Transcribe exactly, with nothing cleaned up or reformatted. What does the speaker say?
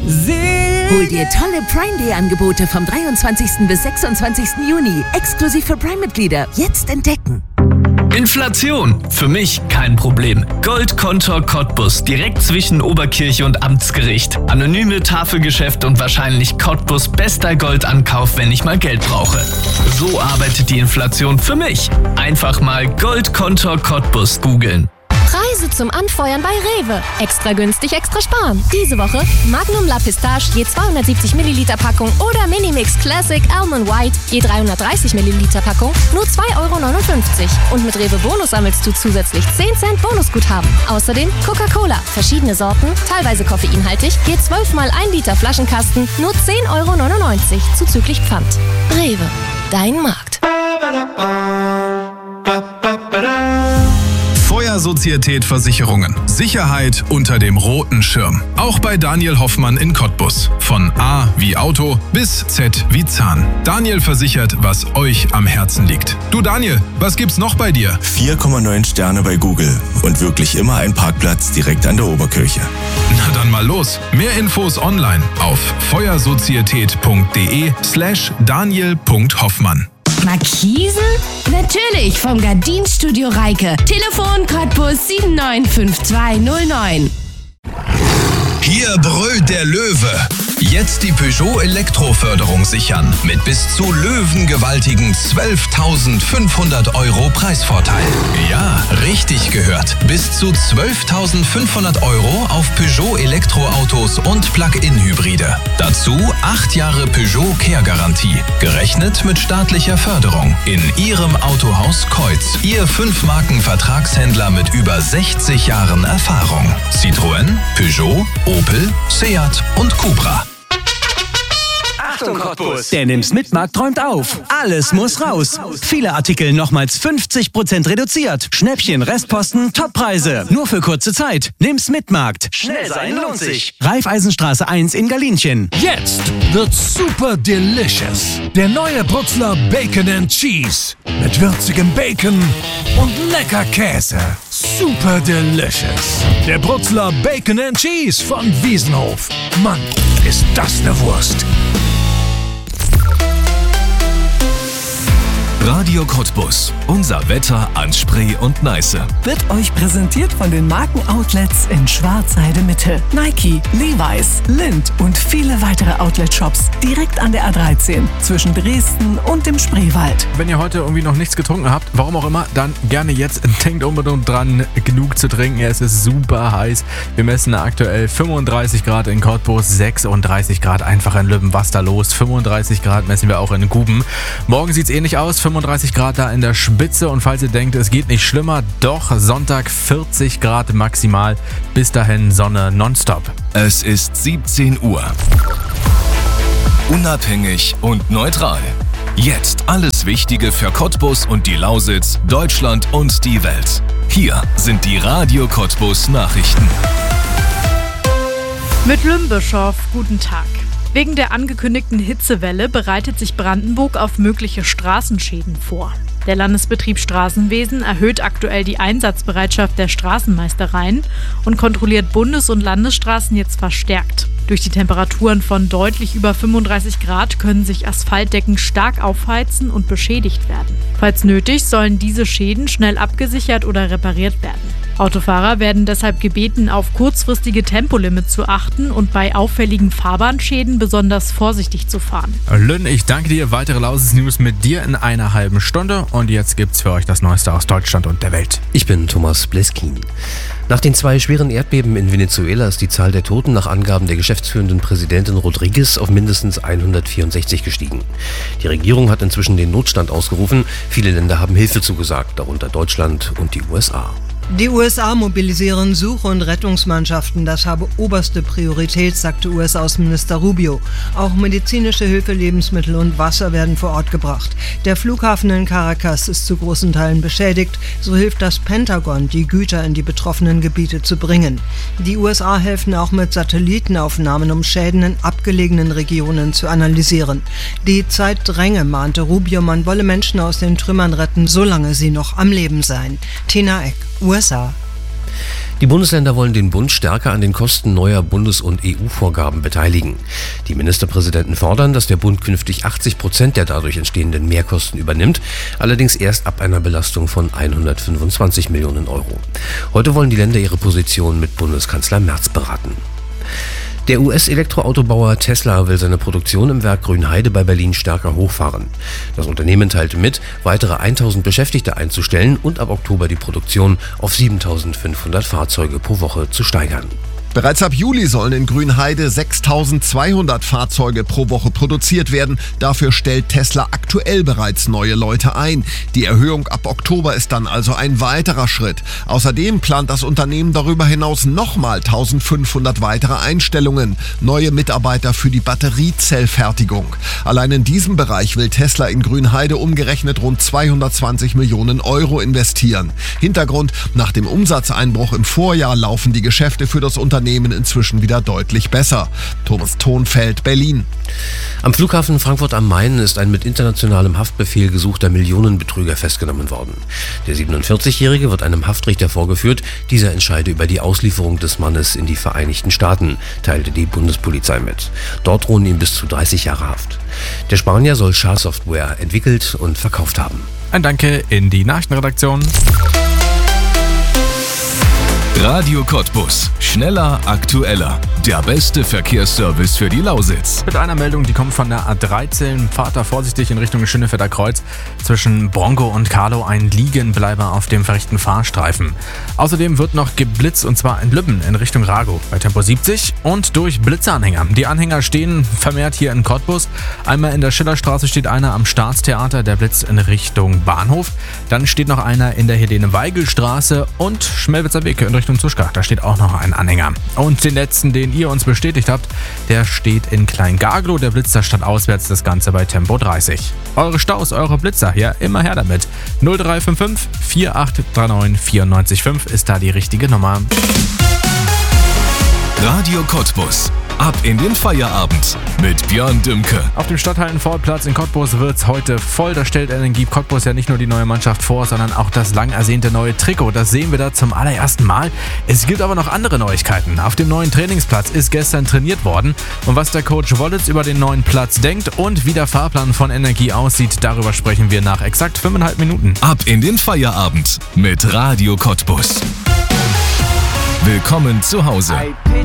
Hol dir tolle Prime Day Angebote vom dreiundzwanzigsten bis sechsundzwanzigsten Juni. Exklusiv für Prime-Mitglieder. Jetzt entdecken. Inflation. Für mich kein Problem. Goldkontor Cottbus, direkt zwischen Oberkirche und Amtsgericht. Anonyme Tafelgeschäft und wahrscheinlich Cottbus bester Goldankauf, wenn ich mal Geld brauche. So arbeitet die Inflation für mich. Einfach mal Goldkontor Cottbus googeln. Preise zum Anfeuern bei Rewe. Extra günstig, extra sparen. Diese Woche Magnum La Pistache je zweihundertsiebzig Milliliter Packung oder Minimix Classic Almond White je dreihundertdreißig Milliliter Packung nur zwei Euro neunundfünfzig. Und mit Rewe Bonus sammelst du zusätzlich zehn Cent Bonusguthaben. Außerdem Coca-Cola, verschiedene Sorten, teilweise koffeinhaltig, je zwölf mal ein Liter Flaschenkasten nur zehn Euro neunundneunzig zuzüglich Pfand. Rewe, dein Markt. Feuersozietät Versicherungen. Sicherheit unter dem roten Schirm. Auch bei Daniel Hoffmann in Cottbus. Von A wie Auto bis Z wie Zahn. Daniel versichert, was euch am Herzen liegt. Du Daniel, was gibt's noch bei dir? vier Komma neun Sterne bei Google und wirklich immer ein Parkplatz direkt an der Oberkirche. Na dann mal los. Mehr Infos online auf feuersozietät.de slash daniel.hoffmann. Markisen? Natürlich, vom Gardinstudio Reike. Telefon Cottbus sieben neun fünf zwei null neun. Hier brüllt der Löwe. Jetzt die Peugeot Elektroförderung sichern. Mit bis zu löwengewaltigen zwölftausendfünfhundert Euro Preisvorteil. Ja, richtig gehört. Bis zu zwölftausendfünfhundert Euro auf Peugeot Elektroautos und Plug-in-Hybride. Dazu acht Jahre Peugeot Care-Garantie. Gerechnet mit staatlicher Förderung. In Ihrem Autohaus Keutz. Ihr fünf-Marken-Vertragshändler mit über sechzig Jahren Erfahrung. Citroën, Peugeot, Opel, Seat und Cupra. Achtung Cottbus! Der Nimm's Mitmarkt träumt auf. Alles muss raus. Viele Artikel nochmals fünfzig Prozent reduziert. Schnäppchen, Restposten, Toppreise. Nur für kurze Zeit. Nimm's Mitmarkt. Schnell sein lohnt sich. Raiffeisenstraße eins in Galinchen. Jetzt wird's super delicious. Der neue Brutzler Bacon and Cheese. Mit würzigem Bacon und lecker Käse. Super delicious. Der Brutzler Bacon and Cheese von Wiesenhof. Mann, ist das eine Wurst. Radio Cottbus. Unser Wetter an Spree und Neiße. Wird euch präsentiert von den Markenoutlets in Schwarzheide Mitte. Nike, Levi's, Lindt und viele weitere Outlet-Shops direkt an der A dreizehn zwischen Dresden und dem Spreewald. Wenn ihr heute irgendwie noch nichts getrunken habt, warum auch immer, dann gerne jetzt. Denkt unbedingt dran, genug zu trinken. Es ist super heiß. Wir messen aktuell fünfunddreißig Grad in Cottbus, sechsunddreißig Grad einfach in Lübben. Was da los? fünfunddreißig Grad messen wir auch in Guben. Morgen sieht es ähnlich aus. fünfunddreißig Grad da in der Spitze und falls ihr denkt, es geht nicht schlimmer, doch Sonntag vierzig Grad maximal. Bis dahin Sonne nonstop. Es ist siebzehn Uhr. Unabhängig und neutral. Jetzt alles Wichtige für Cottbus und die Lausitz, Deutschland und die Welt. Hier sind die Radio Cottbus Nachrichten. Mit Lümbischow, guten Tag. Wegen der angekündigten Hitzewelle bereitet sich Brandenburg auf mögliche Straßenschäden vor. Der Landesbetrieb Straßenwesen erhöht aktuell die Einsatzbereitschaft der Straßenmeistereien und kontrolliert Bundes- und Landesstraßen jetzt verstärkt. Durch die Temperaturen von deutlich über fünfunddreißig Grad können sich Asphaltdecken stark aufheizen und beschädigt werden. Falls nötig, sollen diese Schäden schnell abgesichert oder repariert werden. Autofahrer werden deshalb gebeten, auf kurzfristige Tempolimits zu achten und bei auffälligen Fahrbahnschäden besonders vorsichtig zu fahren. Lynn, ich danke dir. Weitere Lausitz-News mit dir in einer halben Stunde. Und jetzt gibt's für euch das Neueste aus Deutschland und der Welt. Ich bin Thomas Bleskin. Nach den zwei schweren Erdbeben in Venezuela ist die Zahl der Toten nach Angaben der geschäftsführenden Präsidentin Rodriguez auf mindestens hundertvierundsechzig gestiegen. Die Regierung hat inzwischen den Notstand ausgerufen. Viele Länder haben Hilfe zugesagt, darunter Deutschland und die U S A. Die U S A mobilisieren Such- und Rettungsmannschaften. Das habe oberste Priorität, sagte U S-Außenminister Rubio. Auch medizinische Hilfe, Lebensmittel und Wasser werden vor Ort gebracht. Der Flughafen in Caracas ist zu großen Teilen beschädigt. So hilft das Pentagon, die Güter in die betroffenen Gebiete zu bringen. Die U S A helfen auch mit Satellitenaufnahmen, um Schäden in abgelegenen Regionen zu analysieren. Die Zeit dränge, mahnte Rubio, man wolle Menschen aus den Trümmern retten, solange sie noch am Leben seien. Tina Eck, U S A. Die Bundesländer wollen den Bund stärker an den Kosten neuer Bundes- und E U-Vorgaben beteiligen. Die Ministerpräsidenten fordern, dass der Bund künftig achtzig Prozent der dadurch entstehenden Mehrkosten übernimmt, allerdings erst ab einer Belastung von hundertfünfundzwanzig Millionen Euro. Heute wollen die Länder ihre Position mit Bundeskanzler Merz beraten. Der U S-Elektroautobauer Tesla will seine Produktion im Werk Grünheide bei Berlin stärker hochfahren. Das Unternehmen teilte mit, weitere eintausend Beschäftigte einzustellen und ab Oktober die Produktion auf siebentausendfünfhundert Fahrzeuge pro Woche zu steigern. Bereits ab Juli sollen in Grünheide sechstausendzweihundert Fahrzeuge pro Woche produziert werden. Dafür stellt Tesla aktuell bereits neue Leute ein. Die Erhöhung ab Oktober ist dann also ein weiterer Schritt. Außerdem plant das Unternehmen darüber hinaus nochmal eintausendfünfhundert weitere Einstellungen. Neue Mitarbeiter für die Batteriezellfertigung. Allein in diesem Bereich will Tesla in Grünheide umgerechnet rund zweihundertzwanzig Millionen Euro investieren. Hintergrund: Nach dem Umsatzeinbruch im Vorjahr laufen die Geschäfte für das Unternehmen inzwischen wieder deutlich besser. Thomas Thonfeld, Berlin. Am Flughafen Frankfurt am Main ist ein mit internationalem Haftbefehl gesuchter Millionenbetrüger festgenommen worden. Der siebenundvierzigjährige wird einem Haftrichter vorgeführt. Dieser entscheide über die Auslieferung des Mannes in die Vereinigten Staaten, teilte die Bundespolizei mit. Dort drohen ihm bis zu dreißig Jahre Haft. Der Spanier soll Schadsoftware entwickelt und verkauft haben. Ein Danke in die Nachrichtenredaktion. Radio Cottbus. Schneller, aktueller. Der beste Verkehrsservice für die Lausitz. Mit einer Meldung, die kommt von der A dreizehn. Fahrt da vorsichtig in Richtung Schönefelder Kreuz. Zwischen Bronco und Carlo ein Liegenbleiber auf dem verrechten Fahrstreifen. Außerdem wird noch geblitzt, und zwar in Lübben in Richtung Rago bei Tempo siebzig und durch Blitzeanhänger. Die Anhänger stehen vermehrt hier in Cottbus. Einmal in der Schillerstraße steht einer am Staatstheater, der blitzt in Richtung Bahnhof. Dann steht noch einer in der Helene-Weigel-Straße und Schmelwitzer Weg in Richtung Zuschka. Da steht auch noch ein Anhänger. Und den letzten, den ihr uns bestätigt habt, der steht in Kleingarglow. Der blitzt da stadtauswärts, das Ganze bei Tempo dreißig. Eure Staus, eure Blitzer, ja, immer her damit. null drei fünf fünf vier acht drei neun vier neun fünf ist da die richtige Nummer. Radio Cottbus. Ab in den Feierabend mit Björn Dümke. Auf dem Stadthallen-Vorplatz in Cottbus wird's heute voll. Da stellt Energie Cottbus ja nicht nur die neue Mannschaft vor, sondern auch das lang ersehnte neue Trikot. Das sehen wir da zum allerersten Mal. Es gibt aber noch andere Neuigkeiten. Auf dem neuen Trainingsplatz ist gestern trainiert worden. Und was der Coach Wollitz über den neuen Platz denkt und wie der Fahrplan von Energie aussieht, darüber sprechen wir nach exakt fünfeinhalb Minuten. Ab in den Feierabend mit Radio Cottbus. Willkommen zu Hause.